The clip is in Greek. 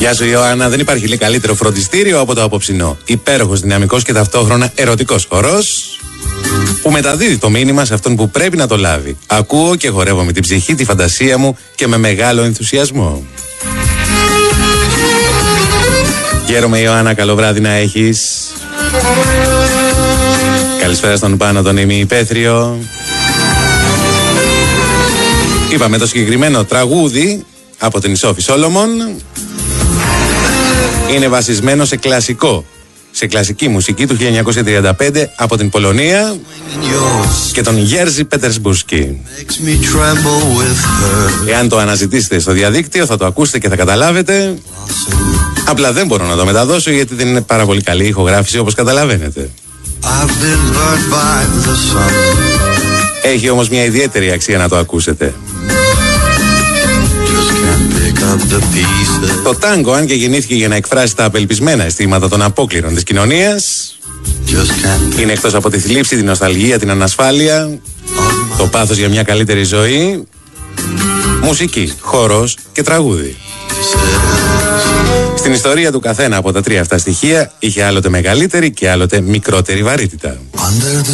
Γεια σου Ιωάννα, δεν υπάρχει λέει καλύτερο φροντιστήριο από το απόψινό. Υπέροχος, δυναμικός και ταυτόχρονα ερωτικός χορός που μεταδίδει το μήνυμα σε αυτόν που πρέπει να το λάβει. Ακούω και χορεύω με την ψυχή, τη φαντασία μου και με μεγάλο ενθουσιασμό. Χαίρομαι Ιωάννα, καλό βράδυ να έχεις. Καλησπέρα στον Πάνο τον ημιυπαίθριο. Είπαμε το συγκεκριμένο τραγούδι από την Σόφη Σόλομον είναι βασισμένο σε κλασική μουσική του 1935 από την Πολωνία και τον Γέρζι Πετερσμπουρσκι. Εάν το αναζητήσετε στο διαδίκτυο θα το ακούσετε και θα καταλάβετε. Απλά δεν μπορώ να το μεταδώσω γιατί δεν είναι πάρα πολύ καλή ηχογράφηση όπως καταλαβαίνετε. Έχει όμως μια ιδιαίτερη αξία να το ακούσετε. Το τάγκο, αν και γεννήθηκε για να εκφράσει τα απελπισμένα αισθήματα των απόκληρων της κοινωνίας, είναι εκτός από τη θλίψη, την νοσταλγία, την ανασφάλεια, το πάθος για μια καλύτερη ζωή, μουσική, χορός και τραγούδι. Στην ιστορία του καθένα από τα τρία αυτά στοιχεία είχε άλλοτε μεγαλύτερη και άλλοτε μικρότερη βαρύτητα.